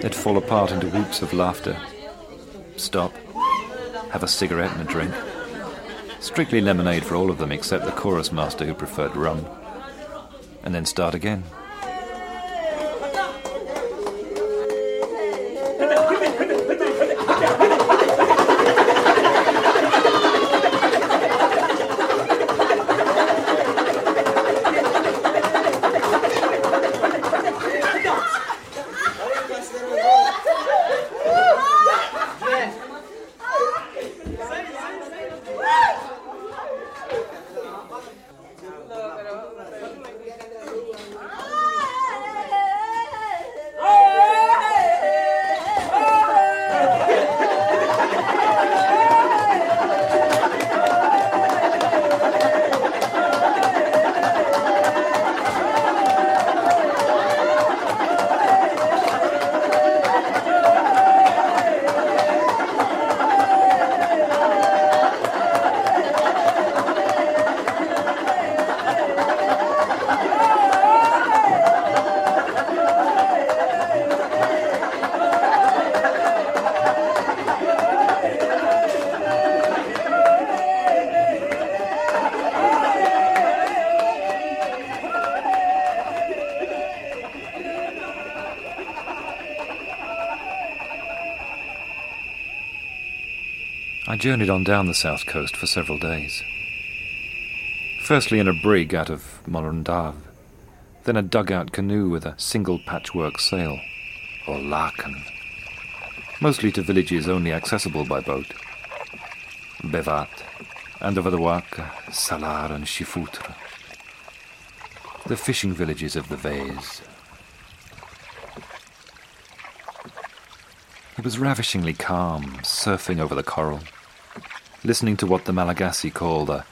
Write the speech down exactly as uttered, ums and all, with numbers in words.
They'd fall apart into whoops of laughter. Stop. Have a cigarette and a drink. Strictly lemonade for all of them except the chorus master who preferred rum. And then start again. I journeyed on down the south coast for several days. Firstly in a brig out of Morundave, then a dugout canoe with a single patchwork sail, or laken, mostly to villages only accessible by boat. Bevat, and over the Waka, Salar and Shifoutre, the fishing villages of the Vase. It was ravishingly calm, surfing over the coral, listening to what the Malagasy call the